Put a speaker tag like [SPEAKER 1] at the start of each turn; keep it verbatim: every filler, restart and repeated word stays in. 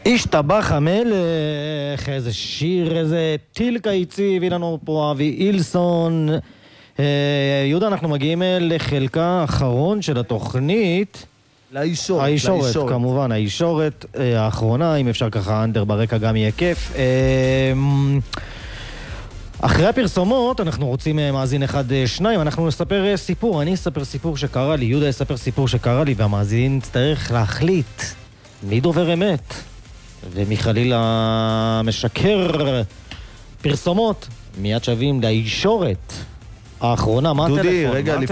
[SPEAKER 1] השתבח המלך, איזה שיר, איזה טילקה הציב, הביא לנו פה אבי אילסון. יהודה, אנחנו מגיעים לחלקה האחרון של התוכנית.
[SPEAKER 2] לישורת.
[SPEAKER 1] הישורת, כמובן, הישורת האחרונה, אם אפשר ככה אנדר ברקע גם יהיה כיף. אחרי הפרסומות, אנחנו רוצים מאזין אחד שניים, אנחנו נספר סיפור, אני אספר סיפור שקרה לי, יהודה יספר סיפור שקרה לי, והמאזין צריך להחליט מי דובר אמת, ומי חלילה משקר. פרסומות, מיד שווים לישורת האחרונה. מה הטלפון?
[SPEAKER 2] דודי, רגע,